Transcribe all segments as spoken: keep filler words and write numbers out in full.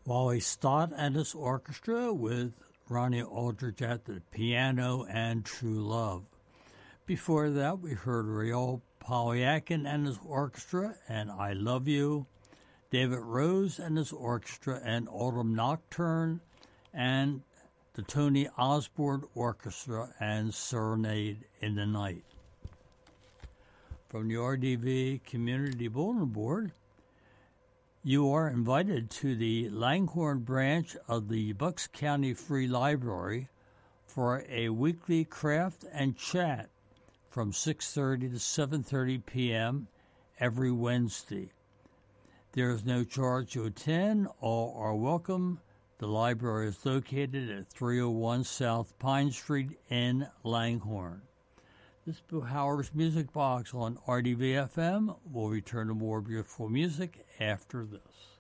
Wally Stott and his orchestra with Ronnie Aldridge at the piano and True Love. Before that, we heard Raoul Polyakin and his orchestra and I Love You, David Rose and his orchestra and Autumn Nocturne, and the Tony Osborne Orchestra and Serenade in the Night. From the R D V Community Bulletin Board, you are invited to the Langhorne branch of the Bucks County Free Library for a weekly craft and chat from six thirty to seven thirty p.m. every Wednesday. There is no charge to attend. All are welcome. The library is located at three oh one South Pine Street in Langhorne. This is Boo Howard's Music Box on R D V F M. We'll return to more beautiful music after this.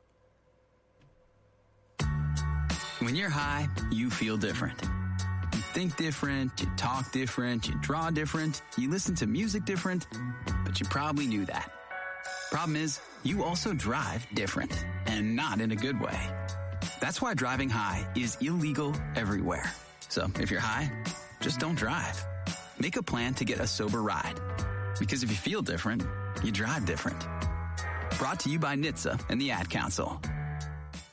When you're high, you feel different. You think different, you talk different, you draw different, you listen to music different, but you probably knew that. Problem is, you also drive different, and not in a good way. That's why driving high is illegal everywhere. So if you're high, just don't drive. Make a plan to get a sober ride. Because if you feel different, you drive different. Brought to you by N H T S A and the Ad Council.